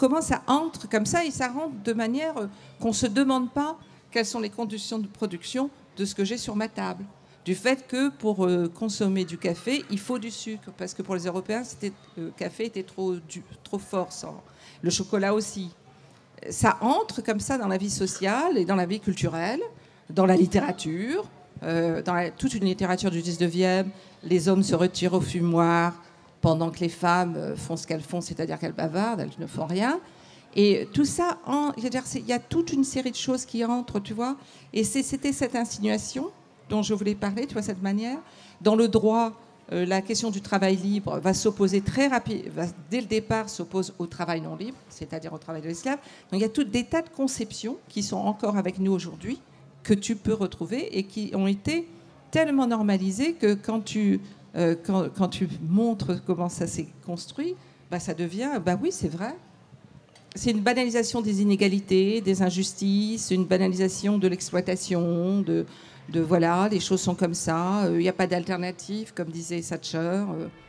comment ça entre comme ça, et ça rentre de manière qu'on ne se demande pas quelles sont les conditions de production de ce que j'ai sur ma table. Du fait que pour consommer du café, il faut du sucre, parce que pour les Européens, le café était trop fort. Le chocolat aussi. Ça entre comme ça dans la vie sociale et dans la vie culturelle, dans la littérature, toute une littérature du 19e. Les hommes se retirent au fumoir pendant que les femmes font ce qu'elles font, c'est-à-dire qu'elles bavardent, elles ne font rien. Et tout ça, il y a toute une série de choses qui entrent, tu vois. Et c'était cette insinuation dont je voulais parler, tu vois, cette manière. Dans le droit, la question du travail libre va s'opposer très rapidement, dès le départ, s'oppose au travail non libre, c'est-à-dire au travail de l'esclave. Donc il y a tout des tas de conceptions qui sont encore avec nous aujourd'hui, que tu peux retrouver et qui ont été tellement normalisées que quand tu montres comment ça s'est construit, ça devient, oui, c'est vrai. C'est une banalisation des inégalités, des injustices, une banalisation de l'exploitation, de voilà, les choses sont comme ça, il n'y a pas d'alternative, comme disait Thatcher.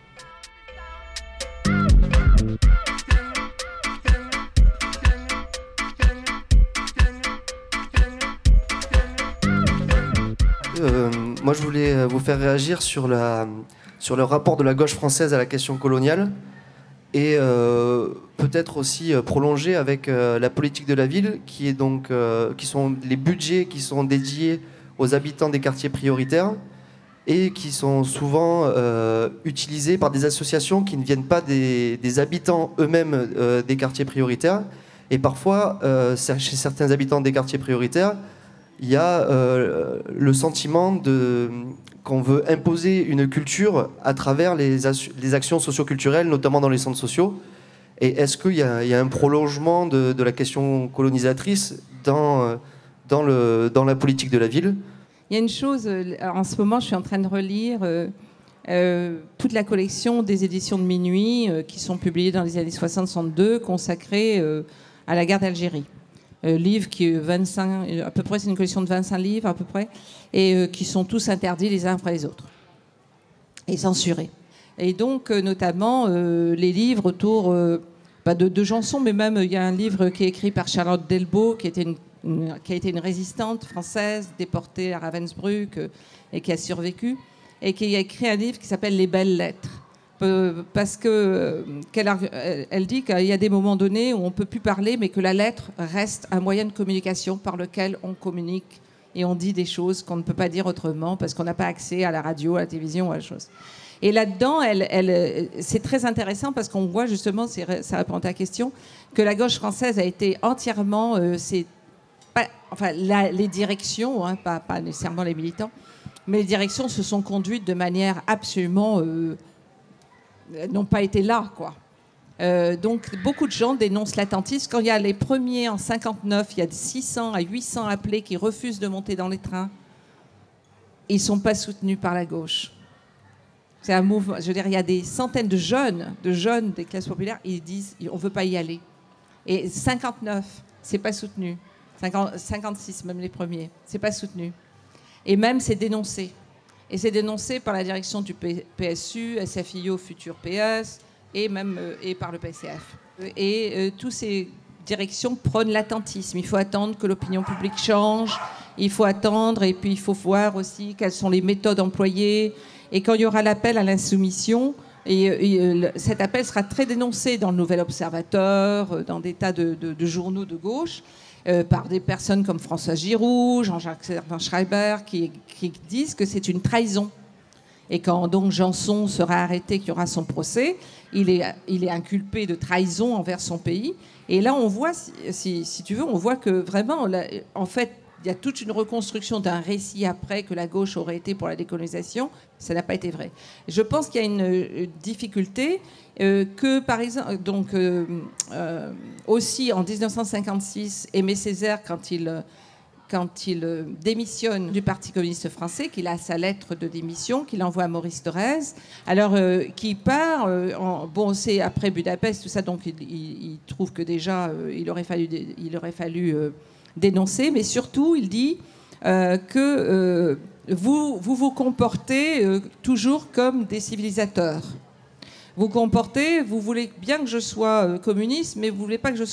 Moi, je voulais vous faire réagir sur le rapport de la gauche française à la question coloniale et peut-être aussi prolonger avec la politique de la ville, qui est donc, qui sont les budgets qui sont dédiés aux habitants des quartiers prioritaires et qui sont souvent utilisés par des associations qui ne viennent pas des habitants eux-mêmes des quartiers prioritaires. Et parfois, chez certains habitants des quartiers prioritaires, il y a le sentiment qu'on veut imposer une culture à travers les actions socioculturelles, notamment dans les centres sociaux. Et est-ce qu'il y a un prolongement de la question colonisatrice dans la politique de la ville? Il y a une chose, en ce moment, je suis en train de relire toute la collection des éditions de Minuit qui sont publiées dans les années 60-62, consacrées à la guerre d'Algérie. Livre qui est 25, à peu près, c'est une collection de 25 livres à peu près, et qui sont tous interdits les uns après les autres et censurés. Et donc, notamment, les livres autour de Janson, mais même il y a un livre qui est écrit par Charlotte Delbo, qui a été une résistante française déportée à Ravensbrück et qui a survécu, et qui a écrit un livre qui s'appelle Les Belles Lettres. Parce qu'elle dit qu'il y a des moments donnés où on ne peut plus parler, mais que la lettre reste un moyen de communication par lequel on communique et on dit des choses qu'on ne peut pas dire autrement parce qu'on n'a pas accès à la radio, à la télévision, à la chose. Et là-dedans, c'est très intéressant parce qu'on voit justement, ça répond à ta question, que la gauche française a été entièrement... les directions, hein, pas nécessairement les militants, mais les directions se sont conduites de manière absolument... n'ont pas été là, quoi. Donc, beaucoup de gens dénoncent l'attentisme. Quand il y a les premiers en 59, il y a 600 à 800 appelés qui refusent de monter dans les trains. Ils ne sont pas soutenus par la gauche. C'est un mouvement. Je veux dire, il y a des centaines de jeunes des classes populaires, ils disent on ne veut pas y aller. Et 59, c'est pas soutenu. 56, même les premiers, c'est pas soutenu. Et même, c'est dénoncé. Et c'est dénoncé par la direction du PSU, SFIO, futur PS, et même par le PCF. Et toutes ces directions prônent l'attentisme. Il faut attendre que l'opinion publique change, il faut attendre, et puis il faut voir aussi quelles sont les méthodes employées. Et quand il y aura l'appel à l'insoumission, cet appel sera très dénoncé dans le Nouvel Observateur, dans des tas de journaux de gauche, par des personnes comme François Giroud, Jean-Jacques Servan-Schreiber, qui disent que c'est une trahison. Et quand donc Janson sera arrêté, qu'il y aura son procès, il est inculpé de trahison envers son pays. Et là, on voit, si tu veux, on voit que vraiment, en fait, il y a toute une reconstruction d'un récit après que la gauche aurait été pour la décolonisation. Ça n'a pas été vrai. Je pense qu'il y a une difficulté que, par exemple, donc, aussi en 1956, Aimé Césaire, quand il démissionne du Parti communiste français, qu'il a sa lettre de démission, qu'il envoie à Maurice Thorez, alors qui part, c'est après Budapest, tout ça, donc il trouve que déjà, il aurait fallu dénoncer, mais surtout, il dit que vous vous comportez toujours comme des civilisateurs. vous comporter. Vous voulez bien que je sois communiste, mais vous voulez pas que je